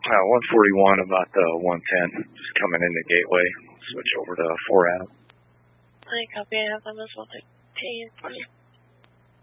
141 about the 110, just coming into Gateway. Switch over to 4 out. I copy. I have them as 115.